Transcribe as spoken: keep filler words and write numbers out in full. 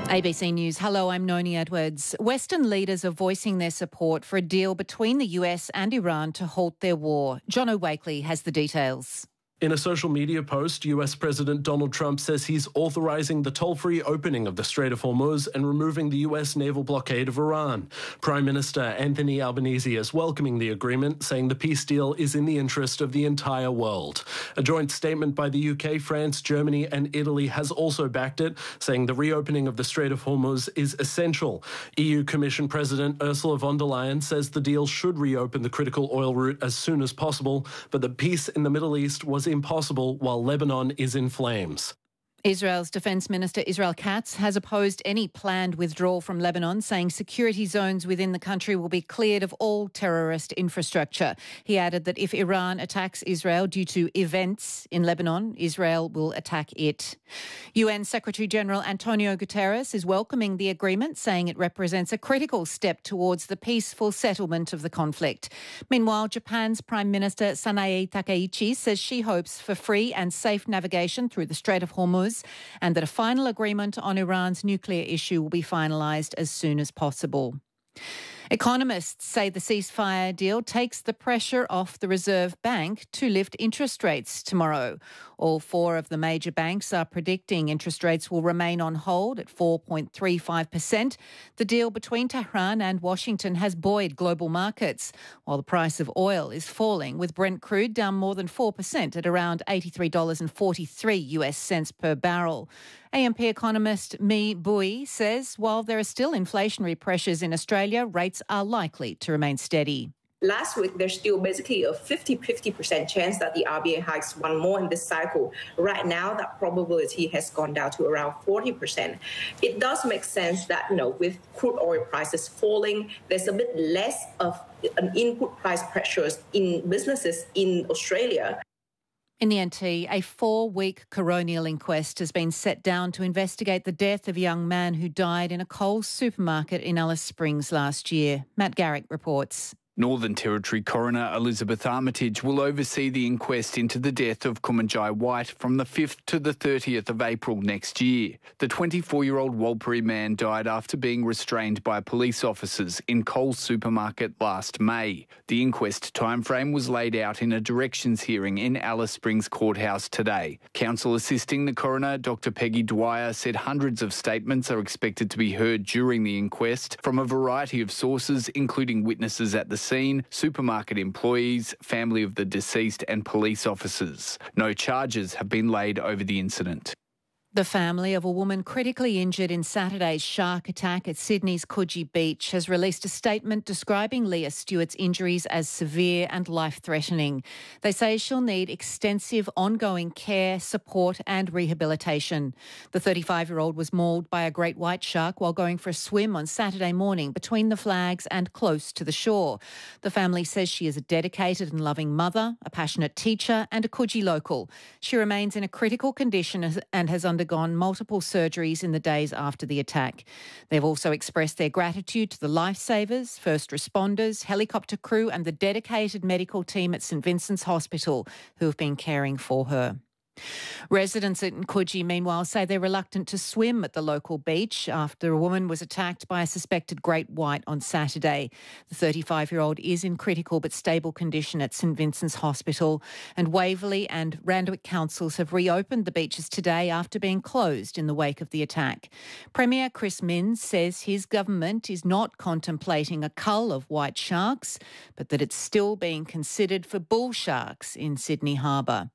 A B C News. Hello, I'm Noni Edwards. Western leaders are voicing their support for a deal between the U S and Iran to halt their war. John O'Wakely has the details. In a social media post, U S President Donald Trump says he's authorizing the toll-free opening of the Strait of Hormuz and removing the U S naval blockade of Iran. Prime Minister Anthony Albanese is welcoming the agreement, saying the peace deal is in the interest of the entire world. A joint statement by the U K, France, Germany and Italy has also backed it, saying the reopening of the Strait of Hormuz is essential. E U Commission President Ursula von der Leyen says the deal should reopen the critical oil route as soon as possible, but the peace in the Middle East was impossible while Lebanon is in flames. Israel's Defence Minister Israel Katz has opposed any planned withdrawal from Lebanon, saying security zones within the country will be cleared of all terrorist infrastructure. He added that if Iran attacks Israel due to events in Lebanon, Israel will attack it. U N Secretary-General Antonio Guterres is welcoming the agreement, saying it represents a critical step towards the peaceful settlement of the conflict. Meanwhile, Japan's Prime Minister Sanae Takaichi says she hopes for free and safe navigation through the Strait of Hormuz, and that a final agreement on Iran's nuclear issue will be finalised as soon as possible. Economists say the ceasefire deal takes the pressure off the Reserve Bank to lift interest rates tomorrow. All four of the major banks are predicting interest rates will remain on hold at four point three five percent. The deal between Tehran and Washington has buoyed global markets, while the price of oil is falling, with Brent crude down more than four percent at around eighty-three dollars and forty-three US cents per barrel. A M P economist Mi Bui says while there are still inflationary pressures in Australia, rates are likely to remain steady. Last week, there's still basically a fifty-fifty percent chance that the R B A hikes one more in this cycle. Right now, that probability has gone down to around forty percent. It does make sense that, you know, with crude oil prices falling, there's a bit less of an input price pressures in businesses in Australia. In the N T, a four-week coronial inquest has been set down to investigate the death of a young man who died in a Coles supermarket in Alice Springs last year. Matt Garrick reports. Northern Territory Coroner Elizabeth Armitage will oversee the inquest into the death of Kumanjai White from the fifth to the thirtieth of April next year. The twenty-four-year-old Walpuri man died after being restrained by police officers in Coles supermarket last May. The inquest timeframe was laid out in a directions hearing in Alice Springs Courthouse today. Counsel assisting the coroner, Doctor Peggy Dwyer, said hundreds of statements are expected to be heard during the inquest from a variety of sources, including witnesses at the scene, supermarket employees, family of the deceased and police officers. No charges have been laid over the incident. The family of a woman critically injured in Saturday's shark attack at Sydney's Coogee Beach has released a statement describing Leah Stewart's injuries as severe and life-threatening. They say she'll need extensive ongoing care, support and rehabilitation. The thirty-five-year-old was mauled by a great white shark while going for a swim on Saturday morning between the flags and close to the shore. The family says she is a dedicated and loving mother, a passionate teacher and a Coogee local. She remains in a critical condition and has undergone multiple surgeries in the days after the attack. They've also expressed their gratitude to the lifesavers, first responders, helicopter crew and the dedicated medical team at St Vincent's Hospital who have been caring for her. Residents in Coogee, meanwhile, say they're reluctant to swim at the local beach after a woman was attacked by a suspected great white on Saturday. The thirty-five-year-old is in critical but stable condition at St Vincent's Hospital, and Waverley and Randwick councils have reopened the beaches today after being closed in the wake of the attack. Premier Chris Minns says his government is not contemplating a cull of white sharks, but that it's still being considered for bull sharks in Sydney Harbour.